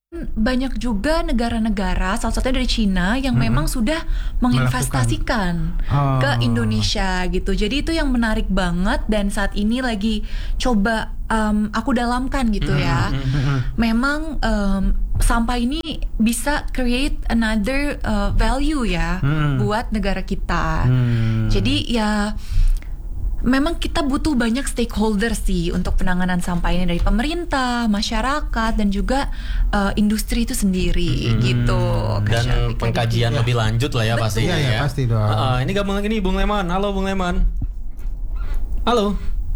Banyak juga negara-negara, salah satunya dari Cina, yang memang sudah menginvestasikan ke Indonesia gitu. Jadi itu yang menarik banget, dan saat ini lagi coba aku dalamkan gitu ya. Memang sampah ini bisa create another value ya buat negara kita. Jadi ya memang kita butuh banyak stakeholder sih untuk penanganan sampah ini, dari pemerintah, masyarakat, dan juga industri itu sendiri gitu. Dan pengkajian lebih lanjut lah ya. Betul. Pastinya ya. Pasti dong. Ini gabung lagi nih Bung Leman. Halo Bung Leman. Halo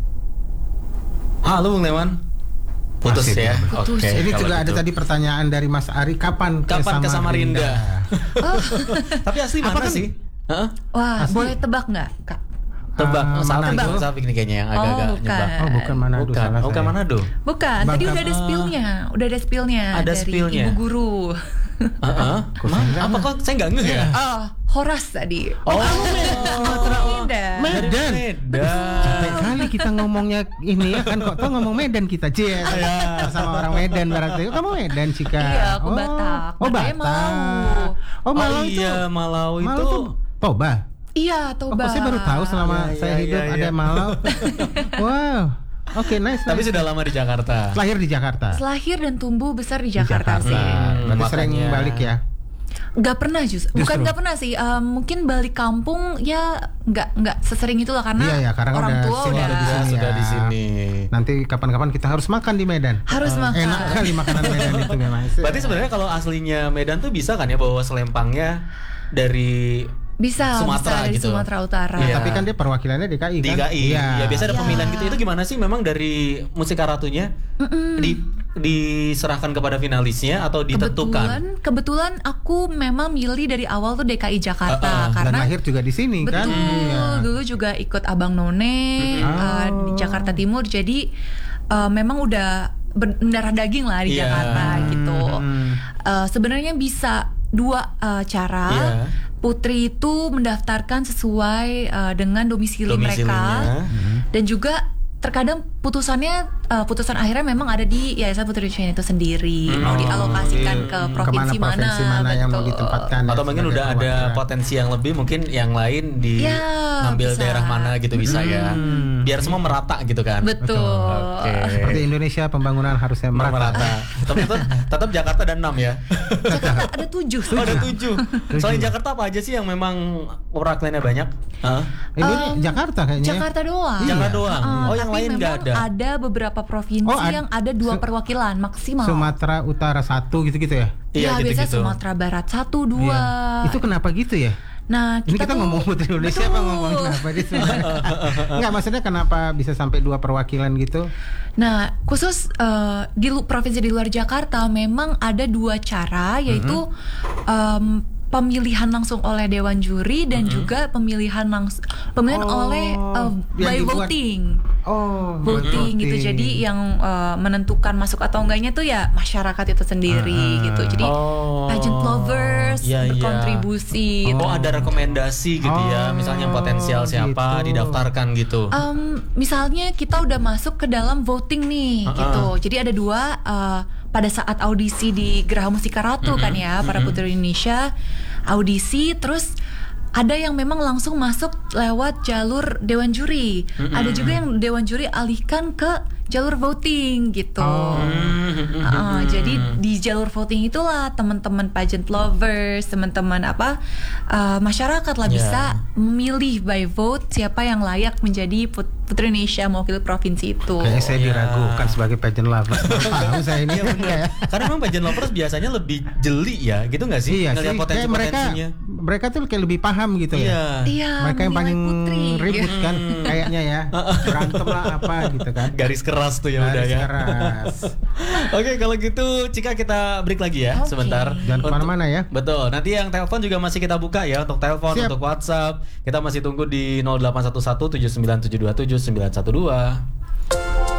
Bung Leman. Putus ya. Putus. Oke. Ini juga ada tadi pertanyaan dari Mas Ari, kapan ke Samarinda? Tapi asli mana sih? Wah, boleh tebak nggak, Kak? Tebak, Salfik nih kayaknya yang agak-agak nyebak. Bukan Manado. Bukan Manado. Bukan, tadi udah ada spillnya. Ada dari spillnya. Ibu guru. Apa kok saya nggak ngeh ya? Horas tadi. Medan. Capek kali kita ngomongnya ini ya kan, kok ngomong Medan kita sama orang Medan berarti. Kamu Medan Cika? Iya, aku Batak. Batak. Malau. Malau itu Toba. Iya, Toba. Saya baru tahu selama saya hidup ada Malau. Wow. Oke, nice. Tapi sudah lama di Jakarta. Lahir di Jakarta. Lahir dan tumbuh besar di Jakarta sih. Berarti sering balik ya? Gak pernah bukan gak pernah sih. Mungkin balik kampung ya nggak sesering itulah, karena karena orang tua sudah di sini. Nanti kapan-kapan kita harus makan di Medan. Harus makan. Enak kali makanan Medan itu memang. Berarti sebenarnya kalau aslinya Medan tuh bisa kan ya bawa selempangnya dari Sumatera dari gitu. Sumatera Utara. Tapi kan dia perwakilannya DKI kan? DKI. Ya biasa ada pemilihan gitu. Itu gimana sih, memang dari Musika Ratunya diserahkan kepada finalisnya atau ditentukan? Kebetulan aku memang milih dari awal tuh DKI Jakarta karena dan lahir juga di sini kan. Betul. Dulu juga ikut Abang None di Jakarta Timur. Jadi memang udah mendarah daging lah di Jakarta gitu. Sebenarnya bisa dua cara. Putri itu mendaftarkan sesuai dengan domisili mereka, dan juga terkadang putusan akhirnya memang ada di Yayasan Putri Indonesia itu sendiri, mau dialokasikan ke provinsi mana yang mau ditempatkan, atau mungkin udah ada potensi yang lebih, mungkin yang lain di ngambil daerah mana gitu bisa ya, biar semua merata gitu kan. Betul. Seperti Indonesia pembangunan harusnya merata. Tetap Jakarta dan 6 ya. Jakarta ada 7. Ada 7. Selain Jakarta apa aja sih yang memang perwakilannya banyak? Ini Jakarta kayaknya. Jakarta doang. Jakarta doang. Yang lain nggak ada. Ada beberapa provinsi yang ada 2 perwakilan maksimal. Sumatera Utara 1 gitu ya? Iya, biasanya Sumatera Barat 1, 2. Itu kenapa gitu ya? Nah, kita ngomong Putri Indonesia apa ngomong kenapa di sini? Enggak, maksudnya kenapa bisa sampai 2 perwakilan gitu? Nah, khusus di provinsi di luar Jakarta memang ada 2 cara, yaitu pemilihan langsung oleh Dewan Juri dan juga pemilihan oleh by voting. Voting gitu. Jadi yang menentukan masuk atau enggaknya tuh ya masyarakat itu sendiri gitu. Jadi pageant lovers berkontribusi. Ada rekomendasi gitu ya. Misalnya yang potensial siapa didaftarkan gitu. Misalnya kita udah masuk ke dalam voting nih gitu. Jadi ada 2 pada saat audisi di Geraha Musika Ratu kan ya, para Putri Indonesia audisi, terus ada yang memang langsung masuk lewat jalur Dewan Juri. Ada juga yang Dewan Juri alihkan ke jalur voting gitu. Jadi di jalur voting itulah teman-teman pageant lovers, teman-teman masyarakat lah bisa memilih by vote siapa yang layak menjadi Putri Indonesia mewakili provinsi itu. Kayaknya saya diragukan sebagai pageant lovers. Tahu saya ini. Karena memang pageant lovers biasanya lebih jeli ya, gitu nggak sih? Iya sih. Potensinya. Mereka tuh kayak lebih paham gitu ya. Iya. Mereka yang paling ribut kan kayaknya ya. Berantem lah apa gitu kan. Garis keras tuh ya udah ya. Oke, kalau gitu Cika kita break lagi ya sebentar. Jangan kemana-mana ya. Betul. Nanti yang telepon juga masih kita buka ya, untuk telepon, untuk WhatsApp. Kita masih tunggu di 0811 79727912.